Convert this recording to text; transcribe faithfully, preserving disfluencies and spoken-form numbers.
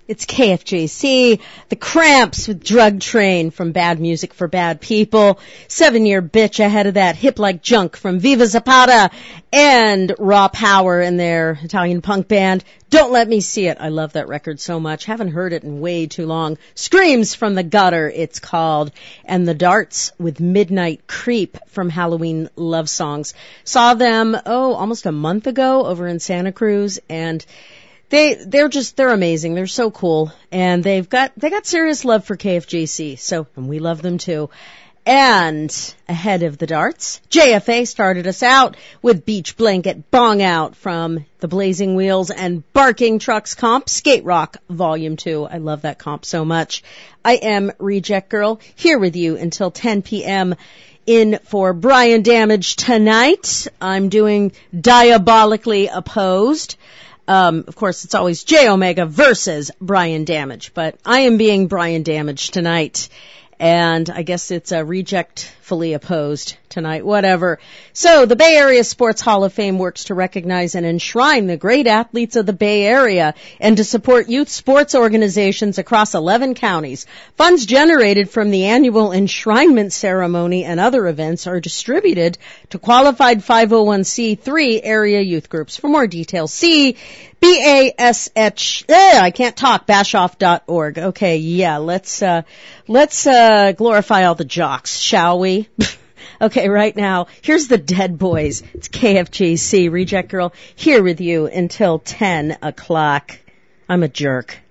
It's K F J C, The Cramps with Drug Train from Bad Music for Bad People, Seven Year Bitch ahead of that, Hip Like Junk from Viva Zapata, and Raw Power in their Italian punk band, Don't Let Me See It. I love that record so much. Haven't heard it in way too long. Screams from the Gutter, it's called. And The Darts with Midnight Creep from Halloween Love Songs. Saw them, oh, almost a month ago over in Santa Cruz, and They, they're just, they're amazing. They're so cool. And they've got, they got serious love for K F J C. So, and we love them too. And ahead of the Darts, J F A started us out with Beach Blanket Bong Out from the Blazing Wheels and Barking Trucks comp, Skate Rock Volume two. I love that comp so much. I am Reject Girl, here with you until ten p.m. in for Brian Damage tonight. I'm doing Diabolically Opposed. Um, of course, it's always J Omega versus Brian Damage, but I am being Brian Damage tonight. And I guess it's a rejectfully opposed tonight, whatever. So the Bay Area Sports Hall of Fame works to recognize and enshrine the great athletes of the Bay Area and to support youth sports organizations across eleven counties. Funds generated from the annual enshrinement ceremony and other events are distributed to qualified five oh one c three area youth groups. For more details, see B A S H, eh, I can't talk, bashoff dot org. Okay, yeah, let's, uh, let's, uh, glorify all the jocks, shall we? Okay, right now, here's the Dead Boys. It's K F J C, Reject Girl, here with you until ten o'clock. I'm a jerk.